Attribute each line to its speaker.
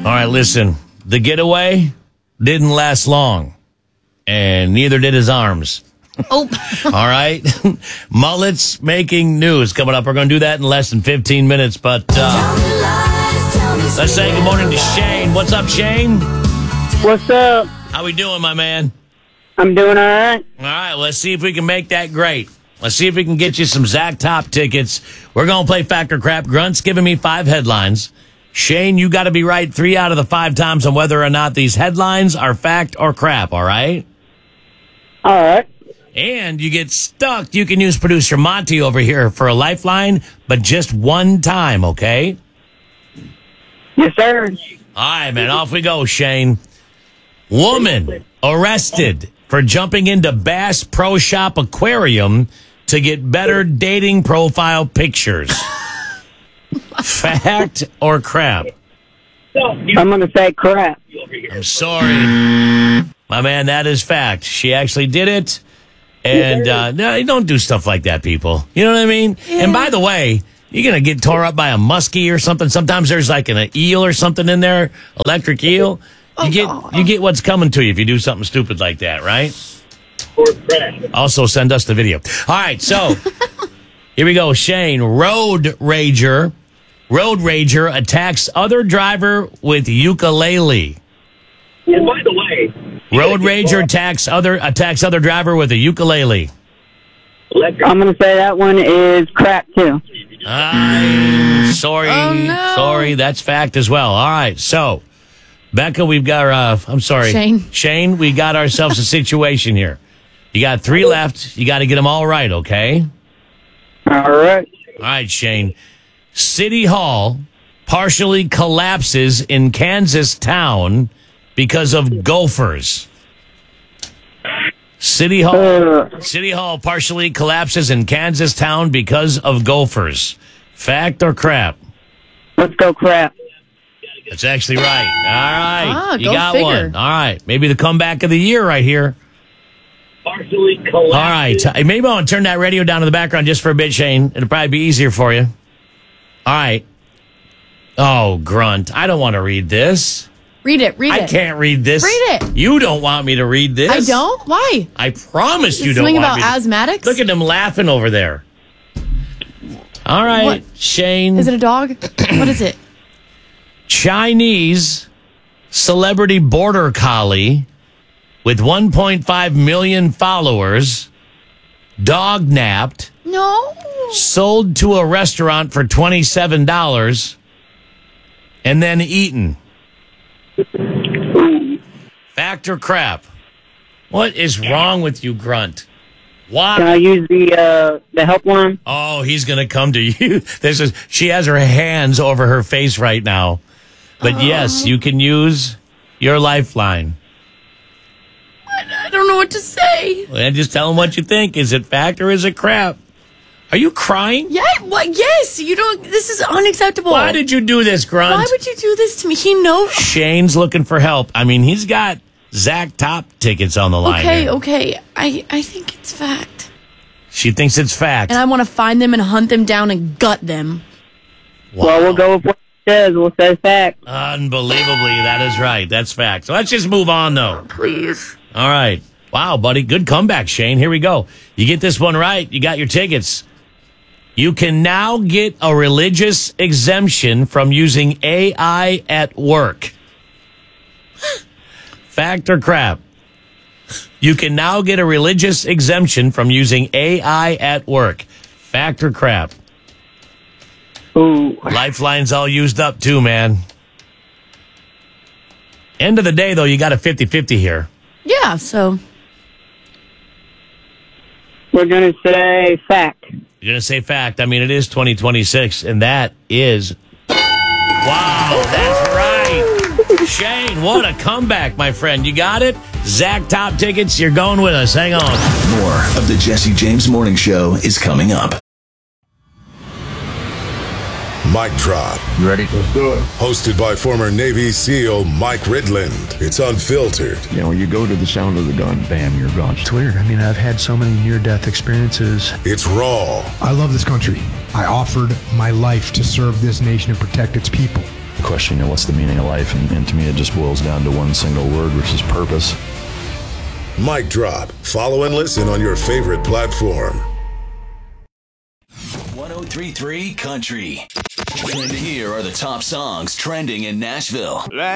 Speaker 1: All right, listen. The getaway didn't last long, and neither did his arms.
Speaker 2: Oh.
Speaker 1: All right. Mullets making news coming up. We're going to do that in less than 15 minutes, but let's say good morning to Shane. What's up, Shane?
Speaker 3: What's up?
Speaker 1: How we doing, my man?
Speaker 3: I'm doing all right.
Speaker 1: All right, let's see if we can make that great. Let's see if we can get you some Zach Top tickets. We're going to play Fact or Crap. Grunt's giving me 5 headlines. Shane, you got to be right 3 out of the 5 times on whether or not these headlines are fact or crap, all right?
Speaker 3: All right.
Speaker 1: And you get stuck, you can use producer Monty over here for a lifeline, but just one time, okay?
Speaker 3: Yes, sir.
Speaker 1: All right, man, off we go, Shane. Woman arrested for jumping into Bass Pro Shop aquarium to get better dating profile pictures. Fact or crap?
Speaker 3: I'm going to say crap.
Speaker 1: I'm sorry. My man, that is fact. She actually did it. And no, you don't do stuff like that, people. You know what I mean? Yeah. And by the way, you're going to get tore up by a muskie or something. Sometimes there's like an eel or something in there, electric eel. You get what's coming to you if you do something stupid like that, right? Also, send us the video. All right, so here we go. Shane, road rager attacks other driver with ukulele.
Speaker 4: And by the way,
Speaker 1: road rager attacks other driver with a ukulele.
Speaker 3: I'm going to say that one is crap, too.
Speaker 1: I'm sorry.
Speaker 2: Oh, no.
Speaker 1: Sorry, that's fact as well. All right, so, Becca, we've got Shane, we got ourselves a situation here. You got 3 left. You got to get them all right, okay?
Speaker 3: All right.
Speaker 1: All right, Shane. City Hall partially collapses in Kansas town because of gophers. City Hall partially collapses in Kansas town because of gophers. Fact or crap?
Speaker 3: Let's go crap.
Speaker 1: That's actually right. All right. You
Speaker 2: go
Speaker 1: got
Speaker 2: figure.
Speaker 1: one. All right. Maybe the comeback of the year right here.
Speaker 4: partially collapsed.
Speaker 1: All right. Maybe I want to turn that radio down in the background just for a bit, Shane. It'll probably be easier for you. All right. Oh, Grunt. I don't want to read this.
Speaker 2: Read it.
Speaker 1: I can't read this.
Speaker 2: Read it.
Speaker 1: You don't want me to read this.
Speaker 2: I don't? Why?
Speaker 1: I promise you
Speaker 2: It's
Speaker 1: don't
Speaker 2: something
Speaker 1: want
Speaker 2: about
Speaker 1: me to.
Speaker 2: asthmatics?
Speaker 1: Look at them laughing over there. All right,
Speaker 2: What?
Speaker 1: Shane.
Speaker 2: Is it a dog? What is it?
Speaker 1: Chinese celebrity border collie with 1.5 million followers, dog napped,
Speaker 2: No.
Speaker 1: sold to a restaurant for $27, and then eaten. Fact or crap? What is wrong with you, Grunt? Why?
Speaker 3: Can I use the helpline?
Speaker 1: Oh, he's going to come to you. She has her hands over her face right now. But yes, you can use your lifeline.
Speaker 2: I don't know what to say.
Speaker 1: Well, just tell him what you think. Is it fact or is it crap? Are you crying?
Speaker 2: Yeah. What? Yes. You don't. This is unacceptable.
Speaker 1: Why did you do this, Grunt?
Speaker 2: Why would you do this to me? He knows.
Speaker 1: Shane's looking for help. I mean, he's got Zach Top tickets on the line.
Speaker 2: Okay. I think it's fact.
Speaker 1: She thinks it's fact.
Speaker 2: And I want to find them and hunt them down and gut them.
Speaker 1: Wow.
Speaker 3: Well, we'll go with what it says. We'll say fact.
Speaker 1: Unbelievably, that is right. That's fact. So let's just move on, though.
Speaker 2: Please.
Speaker 1: All right. Wow, buddy. Good comeback, Shane. Here we go. You get this one right, you got your tickets. You can now get a religious exemption from using AI at work. Fact or crap? You can now get a religious exemption from using AI at work. Fact or crap?
Speaker 3: Ooh.
Speaker 1: Lifeline's all used up too, man. End of the day, though, you got a 50-50 here.
Speaker 2: Yeah. So.
Speaker 3: We're going to say fact.
Speaker 1: You're going to say fact. I mean, it is 2026, and that is... Wow, that's right. Shane, what a comeback, my friend. You got it? Zach Top tickets, you're going with us. Hang on.
Speaker 5: More of the Jesse James Morning Show is coming up.
Speaker 6: Mic Drop.
Speaker 7: You ready? Let's do it.
Speaker 6: Hosted by former Navy SEAL Mike Ridland. It's unfiltered.
Speaker 7: You know, you go to the sound of the gun, bam, you're gone.
Speaker 8: It's weird. I mean, I've had so many near-death experiences.
Speaker 6: It's raw.
Speaker 8: I love this country. I offered my life to serve this nation and protect its people.
Speaker 7: question, what's the meaning of life? And to me, it just boils down to one single word, which is purpose.
Speaker 6: Mic Drop. Follow and listen on your favorite platform.
Speaker 5: 103.3 Country. And here are the top songs trending in Nashville.